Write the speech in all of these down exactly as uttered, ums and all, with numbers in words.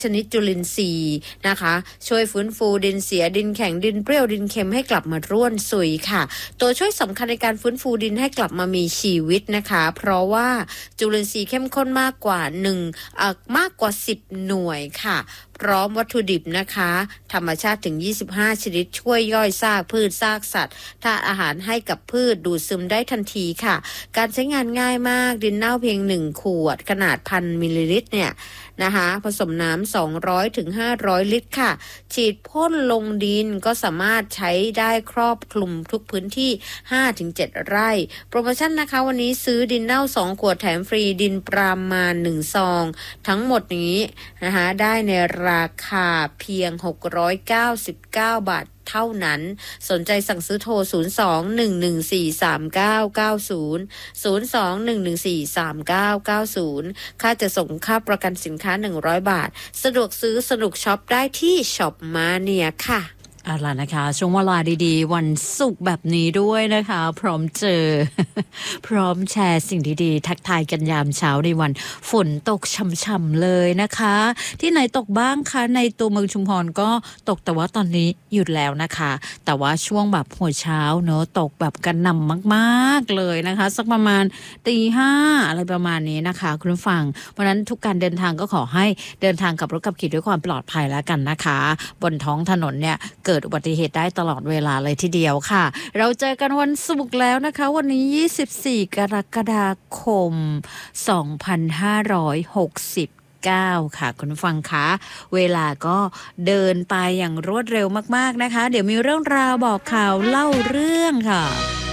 ชนิดจุลินทรีย์นะคะช่วยฟื้นฟูดินเสียดินแข็งดินเปรี้ยวดินเค็มให้กลับมาร่วนซุยค่ะตัวช่วยสำคัญในการฟื้นฟูดินให้กลับมามีชีวิตนะคะเพราะว่าจุลินทรีย์เข้มข้นมากกว่าหนึ่งเอ่อมากกว่าสิบหน่วยค่ะพร้อมวัตถุดิบนะคะธรรมชาติถึงยี่สิบห้าชนิดช่วยย่อยซากพืชซากสัตว์ธาตุอาหารให้กับพืชดูดซึมได้ทันทีค่ะการใช้งานง่ายมากดินเน่าเพียงหนึ่งขวดขนาดพันมิลลิลิตรเนี่ยนะคะผสมน้ำสองร้อยถึงห้าร้อยลิตรค่ะฉีดพ่นลงดินก็สามารถใช้ได้ครอบคลุมทุกพื้นที่ ห้าถึงเจ็ด ไร่โปรโมชั่นนะคะวันนี้ซื้อดินเน่าสองขวดแถมฟรีดินปรามาณหนึ่งซองทั้งหมดนี้นะคะได้ในราคาเพียงหกร้อยเก้าสิบเก้าบาทเท่านั้นสนใจสั่งซื้อโทรศูนย์ สอง หนึ่ง หนึ่ง สี่ สาม เก้า เก้า ศูนย์ ศูนย์ สอง หนึ่ง หนึ่ง สี่ สาม เก้า เก้า ศูนย์ค่าจะส่งค่าประกันสินค้าหนึ่งร้อยบาทสะดวกซื้อสนุกช็อปได้ที่ช็อปมาเนียค่ะเอาล่ะนะคะช่วงเวลาดีๆวันศุกร์แบบนี้ด้วยนะคะพร้อมเจอ พร้อมแชร์สิ่งดีๆทักทายกันยามเช้าในวันฝนตกช่ำๆเลยนะคะที่ไหนตกบ้างคะในตัวเมืองชุมพรก็ตกแต่ว่าตอนนี้หยุดแล้วนะคะแต่ว่าช่วงแบบหัวเช้าเนอะตกแบบกันหน่ำมากๆเลยนะคะสักประมาณตีห้าอะไรประมาณนี้นะคะคุณผู้ฟังเพราะนั้นทุกการเดินทางก็ขอให้เดินทางกับรถขับขี่ด้วยความปลอดภัยแล้วกันนะคะบนท้องถนนเนี่ยเกิดอุบัติเหตุได้ตลอดเวลาเลยทีเดียวค่ะเราเจอกันวันศุกร์แล้วนะคะวันนี้ยี่สิบสี่กรกฎาคมสองพันห้าร้อยหกสิบเก้าค่ะคุณผู้ฟังคะเวลาก็เดินไปอย่างรวดเร็วมากๆนะคะเดี๋ยวมีเรื่องราวบอกข่าวเล่าเรื่องค่ะ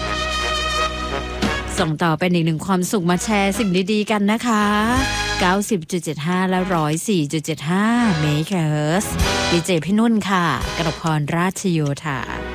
ส่งต่อเป็นอีกหนึ่งความสุขมาแชร์สิ่งดีๆกันนะคะเก้าสิบจุดเจ็ดห้า และ หนึ่งร้อยสี่จุดเจ็ดห้า เมกะเฮิรตซ์ ดี เจ พี่นุ่นค่ะกนกพรราชโยธา